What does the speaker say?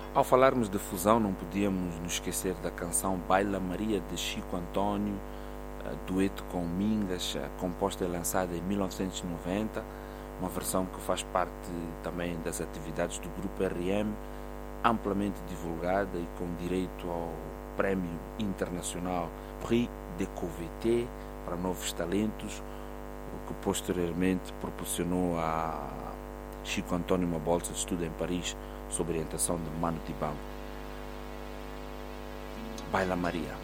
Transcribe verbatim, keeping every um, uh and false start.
Ao falarmos de fusão, não podíamos nos esquecer da canção Baila Maria de Chico Antônio, dueto com Mingas, composta e lançada em mil novecentos e noventa, uma versão que faz parte também das atividades do Grupo R M, amplamente divulgada e com direito ao Prémio Internacional Prix de Couveté para novos talentos, o que posteriormente proporcionou a Chico Antônio uma bolsa de estudo em Paris sob orientação de Mano Dibango. Baila Maria.